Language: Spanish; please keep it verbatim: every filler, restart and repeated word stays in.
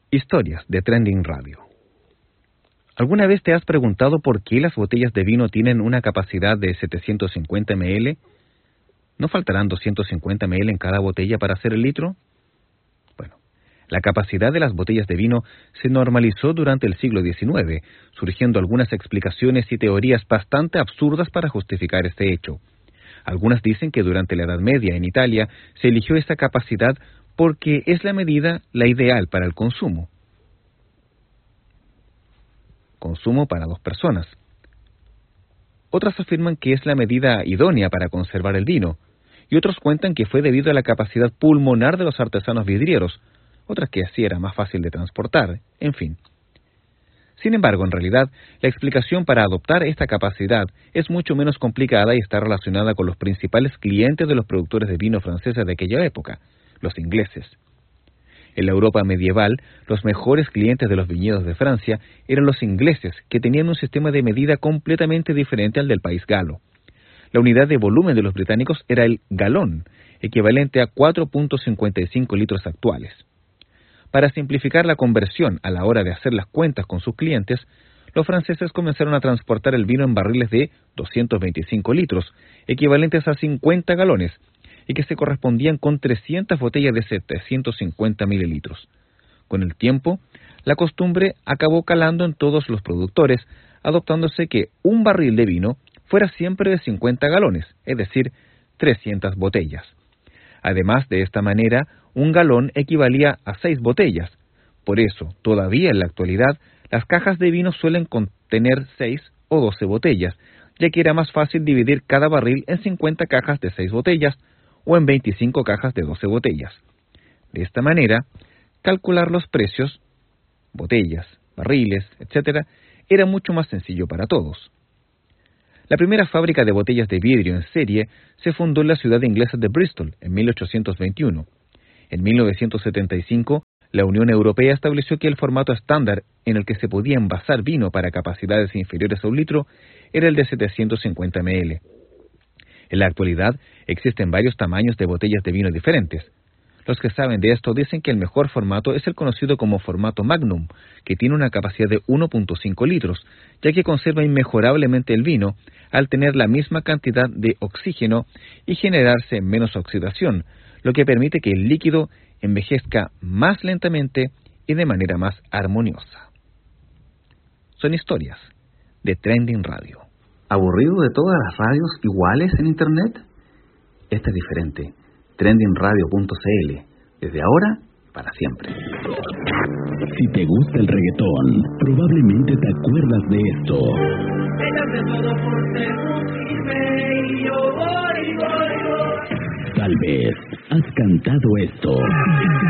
Historias de Trending Radio. ¿Alguna vez te has preguntado por qué las botellas de vino tienen una capacidad de setecientos cincuenta mililitros? ¿No faltarán doscientos cincuenta mililitros en cada botella para hacer el litro? Bueno, la capacidad de las botellas de vino se normalizó durante el siglo diecinueve, surgiendo algunas explicaciones y teorías bastante absurdas para justificar este hecho. Algunas dicen que durante la Edad Media en Italia se eligió esta capacidad porque es la medida la ideal para el consumo. Consumo para dos personas. Otras afirman que es la medida idónea para conservar el vino, y otros cuentan que fue debido a la capacidad pulmonar de los artesanos vidrieros, otras que así era más fácil de transportar, en fin. Sin embargo, en realidad, la explicación para adoptar esta capacidad es mucho menos complicada y está relacionada con los principales clientes de los productores de vino franceses de aquella época, los ingleses. En la Europa medieval, los mejores clientes de los viñedos de Francia eran los ingleses, que tenían un sistema de medida completamente diferente al del país galo. La unidad de volumen de los británicos era el galón, equivalente a cuatro punto cincuenta y cinco litros actuales. Para simplificar la conversión a la hora de hacer las cuentas con sus clientes, los franceses comenzaron a transportar el vino en barriles de doscientos veinticinco litros, equivalentes a cincuenta galones, y que se correspondían con trescientas botellas de setecientos cincuenta mililitros. Con el tiempo, la costumbre acabó calando en todos los productores, adoptándose que un barril de vino fuera siempre de cincuenta galones, es decir, trescientas botellas. Además, de esta manera, un galón equivalía a seis botellas. Por eso, todavía en la actualidad, las cajas de vino suelen contener seis o doce botellas, ya que era más fácil dividir cada barril en cincuenta cajas de seis botellas, o en veinticinco cajas de doce botellas. De esta manera, calcular los precios, botellas, barriles, etcétera, era mucho más sencillo para todos. La primera fábrica de botellas de vidrio en serie se fundó en la ciudad inglesa de Bristol en mil ochocientos veintiuno. En mil novecientos setenta y cinco, la Unión Europea estableció que el formato estándar en el que se podía envasar vino para capacidades inferiores a un litro era el de setecientos cincuenta mililitros. En la actualidad, existen varios tamaños de botellas de vino diferentes. Los que saben de esto dicen que el mejor formato es el conocido como formato Magnum, que tiene una capacidad de uno punto cinco litros, ya que conserva inmejorablemente el vino al tener la misma cantidad de oxígeno y generarse menos oxidación, lo que permite que el líquido envejezca más lentamente y de manera más armoniosa. Son historias de Trending Radio. ¿Aburrido de todas las radios iguales en Internet? Esta es diferente. trending radio punto c l. Desde ahora, para siempre. Si te gusta el reggaetón, probablemente te acuerdas de esto. Tal vez has cantado esto.